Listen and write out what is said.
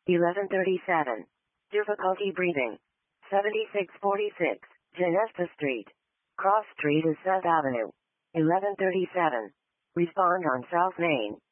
1137. Difficulty breathing. 7646. Genesta Street. Cross Street is South Avenue. 1137. Respond on South Main.